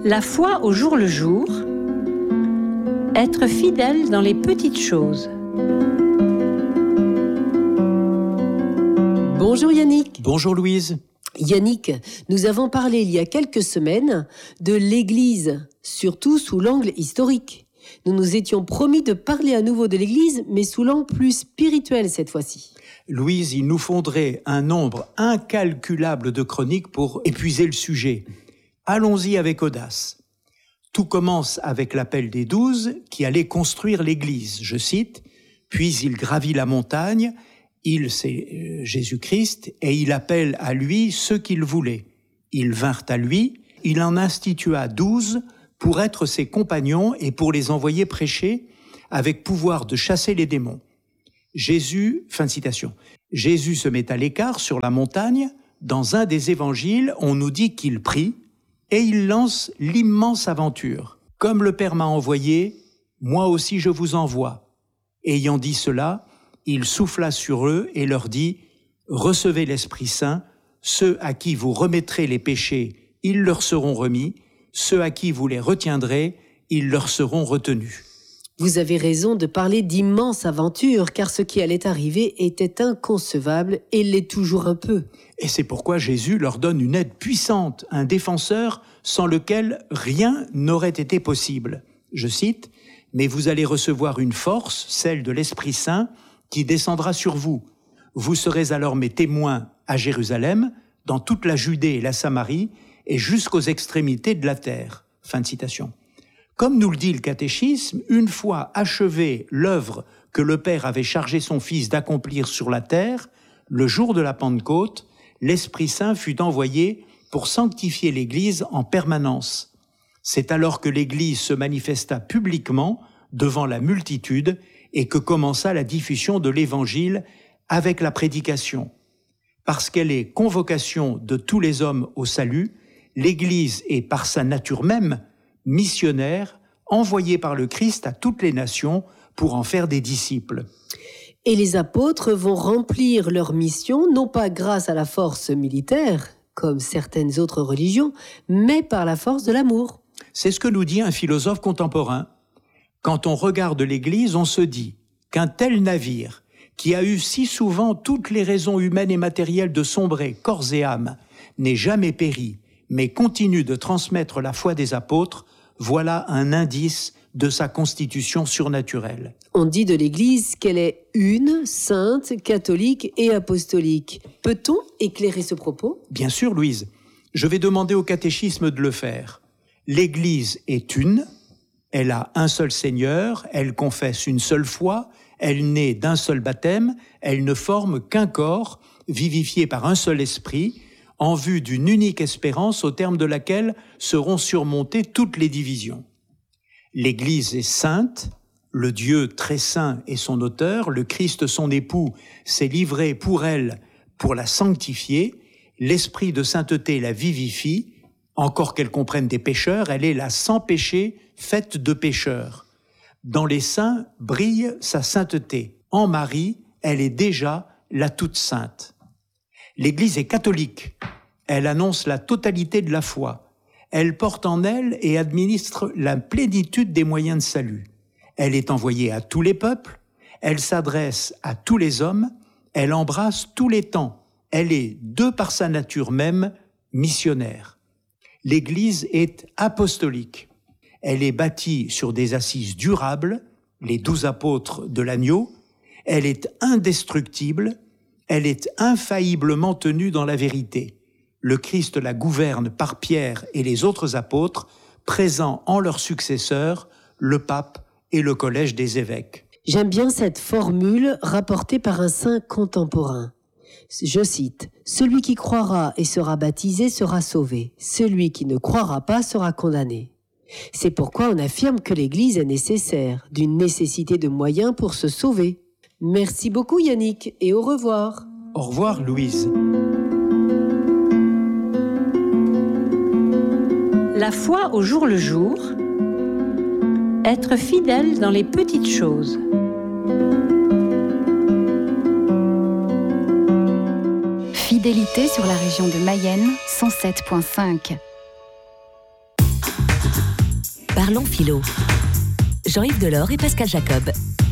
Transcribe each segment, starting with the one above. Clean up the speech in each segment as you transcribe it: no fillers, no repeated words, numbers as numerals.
La foi au jour le jour, être fidèle dans les petites choses. Bonjour Yannick. Bonjour Louise. Yannick, nous avons parlé il y a quelques semaines de l'Église, surtout sous l'angle historique. Nous nous étions promis de parler à nouveau de l'Église, mais sous l'angle plus spirituel cette fois-ci. Louise, il nous faudrait un nombre incalculable de chroniques pour épuiser le sujet. Allons-y avec audace. Tout commence avec l'appel des 12 qui allaient construire l'Église. Je cite, « Puis il gravit la montagne, il, c'est Jésus-Christ, et il appelle à lui ceux qu'il voulait. Ils vinrent à lui, il en institua 12 pour être ses compagnons et pour les envoyer prêcher avec pouvoir de chasser les démons. Jésus, fin de citation. Jésus se met à l'écart sur la montagne. Dans un des évangiles, on nous dit qu'il prie et il lance l'immense aventure. Comme le Père m'a envoyé, moi aussi je vous envoie. Ayant dit cela, il souffla sur eux et leur dit « Recevez l'Esprit Saint, ceux à qui vous remettrez les péchés, ils leur seront remis, ceux à qui vous les retiendrez, ils leur seront retenus. » Vous avez raison de parler d'immense aventure, car ce qui allait arriver était inconcevable et l'est toujours un peu. Et c'est pourquoi Jésus leur donne une aide puissante, un défenseur sans lequel rien n'aurait été possible. Je cite, « Mais vous allez recevoir une force, celle de l'Esprit Saint, qui descendra sur vous. Vous serez alors mes témoins à Jérusalem, dans toute la Judée et la Samarie, et jusqu'aux extrémités de la terre. » Fin de citation. Comme nous le dit le catéchisme, une fois achevée l'œuvre que le Père avait chargé son Fils d'accomplir sur la terre, le jour de la Pentecôte, l'Esprit Saint fut envoyé pour sanctifier l'Église en permanence. C'est alors que l'Église se manifesta publiquement devant la multitude et que commença la diffusion de l'Évangile avec la prédication. Parce qu'elle est convocation de tous les hommes au salut, l'Église est par sa nature même missionnaire, envoyée par le Christ à toutes les nations pour en faire des disciples. Et les apôtres vont remplir leur mission, non pas grâce à la force militaire, comme certaines autres religions, mais par la force de l'amour. C'est ce que nous dit un philosophe contemporain. Quand on regarde l'Église, on se dit qu'un tel navire, qui a eu si souvent toutes les raisons humaines et matérielles de sombrer corps et âme, n'ait jamais péri, mais continue de transmettre la foi des apôtres, voilà un indice de sa constitution surnaturelle. On dit de l'Église qu'elle est une, sainte, catholique et apostolique. Peut-on éclairer ce propos ? Bien sûr, Louise. Je vais demander au catéchisme de le faire. L'Église est une, elle a un seul Seigneur, elle confesse une seule foi, elle naît d'un seul baptême, elle ne forme qu'un corps, vivifié par un seul esprit, en vue d'une unique espérance au terme de laquelle seront surmontées toutes les divisions. L'Église est sainte, le Dieu très saint est son auteur, le Christ son époux s'est livré pour elle pour la sanctifier, l'esprit de sainteté la vivifie, encore qu'elle comprenne des pécheurs, elle est la sans péché faite de pécheurs. Dans les saints brille sa sainteté. En Marie, elle est déjà la toute sainte. L'Église est catholique. Elle annonce la totalité de la foi. Elle porte en elle et administre la plénitude des moyens de salut. Elle est envoyée à tous les peuples. Elle s'adresse à tous les hommes. Elle embrasse tous les temps. Elle est, de par sa nature même, missionnaire. L'Église est apostolique. Elle est bâtie sur des assises durables, les 12 apôtres de l'agneau. Elle est indestructible. Elle est infailliblement tenue dans la vérité. Le Christ la gouverne par Pierre et les autres apôtres, présents en leurs successeurs, le pape et le collège des évêques. J'aime bien cette formule rapportée par un saint contemporain. Je cite, « Celui qui croira et sera baptisé sera sauvé. Celui qui ne croira pas sera condamné. » C'est pourquoi on affirme que l'Église est nécessaire, d'une nécessité de moyens pour se sauver. Merci beaucoup Yannick et au revoir. Au revoir Louise. La foi au jour le jour, être fidèle dans les petites choses. Fidélité sur la région de Mayenne, 107.5. Parlons philo. Jean-Yves Delors et Pascal Jacob.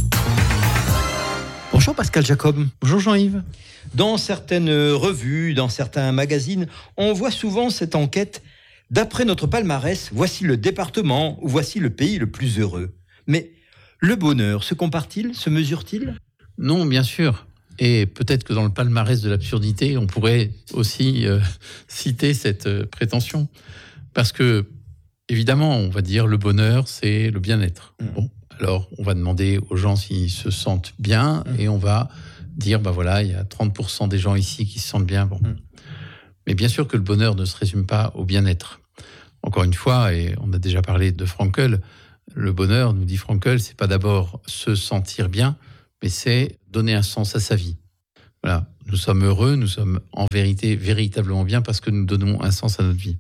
Bonjour Pascal Jacob. Bonjour Jean-Yves. Dans certaines revues, dans certains magazines, on voit souvent cette enquête. D'après notre palmarès, voici le département ou voici le pays le plus heureux. Mais le bonheur se compare-t-il, se mesure-t-il ? Non, bien sûr. Et peut-être que dans le palmarès de l'absurdité, on pourrait aussi citer cette prétention. Parce que, évidemment, on va dire le bonheur, c'est le bien-être. Bon, alors on va demander aux gens s'ils se sentent bien et on va dire, voilà, il y a 30% des gens ici qui se sentent bien. Bon. Mais bien sûr que le bonheur ne se résume pas au bien-être. Encore une fois, et on a déjà parlé de Frankl, le bonheur, nous dit Frankl, c'est pas d'abord se sentir bien, mais c'est donner un sens à sa vie. Voilà, nous sommes heureux, nous sommes en vérité véritablement bien parce que nous donnons un sens à notre vie.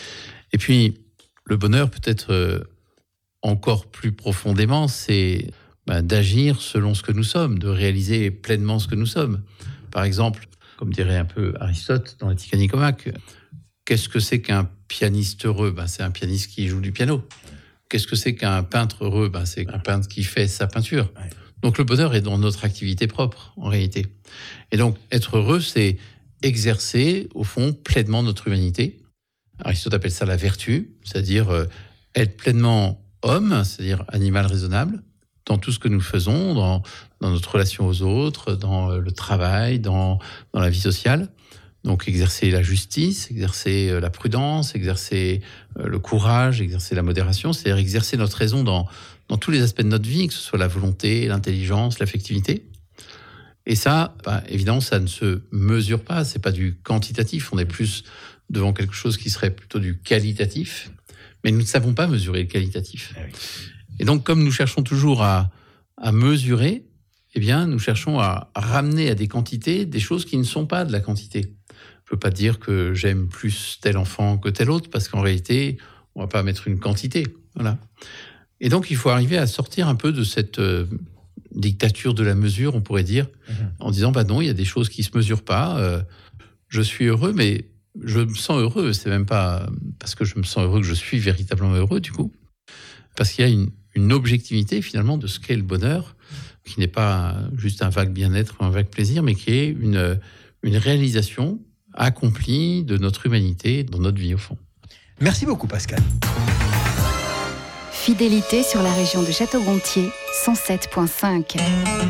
Et puis, le bonheur peut-être encore plus profondément, c'est d'agir selon ce que nous sommes, de réaliser pleinement ce que nous sommes. Par exemple, comme dirait un peu Aristote dans l'Éthique à Nicomaque, qu'est-ce que c'est qu'un pianiste heureux ? C'est un pianiste qui joue du piano. Qu'est-ce que c'est qu'un peintre heureux ? C'est un peintre qui fait sa peinture. Donc le bonheur est dans notre activité propre, en réalité. Et donc, être heureux, c'est exercer, au fond, pleinement notre humanité. Aristote appelle ça la vertu, c'est-à-dire être pleinement homme, c'est-à-dire animal raisonnable, dans tout ce que nous faisons, dans notre relation aux autres, dans le travail, dans la vie sociale. Donc exercer la justice, exercer la prudence, exercer le courage, exercer la modération, c'est-à-dire exercer notre raison dans tous les aspects de notre vie, que ce soit la volonté, l'intelligence, l'affectivité. Et ça, évidemment, ça ne se mesure pas, c'est pas du quantitatif, on est plus devant quelque chose qui serait plutôt du qualitatif, mais nous ne savons pas mesurer le qualitatif. Et donc, comme nous cherchons toujours à mesurer, eh bien, nous cherchons à ramener à des quantités des choses qui ne sont pas de la quantité. Je ne peux pas dire que j'aime plus tel enfant que tel autre, parce qu'en réalité, on ne va pas mettre une quantité. Voilà. Et donc, il faut arriver à sortir un peu de cette dictature de la mesure, on pourrait dire, en disant, non, il y a des choses qui ne se mesurent pas. Je suis heureux, mais je me sens heureux. C'est même pas parce que je me sens heureux que je suis véritablement heureux, du coup. Parce qu'il y a une objectivité, finalement, de ce qu'est le bonheur, qui n'est pas juste un vague bien-être ou un vague plaisir, mais qui est une réalisation accomplie de notre humanité dans notre vie, au fond. Merci beaucoup, Pascal. Fidélité sur la région de Château-Gontier, 107.5.